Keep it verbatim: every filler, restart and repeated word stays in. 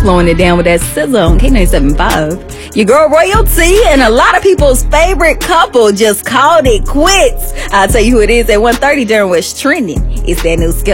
slowing it down with that scissor on K ninety-seven point five. Your girl Royalty and a lot of people's favorite couple just called it quits. I'll tell you who it is at one thirty during what's trending. It's that new Skip